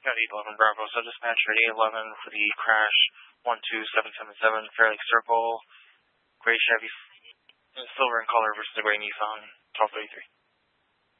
Got 811 Bravo, so dispatch ready 11 for the crash 12777 Fair Lake Circle, gray Chevy, silver in color versus the gray Nissan 1233.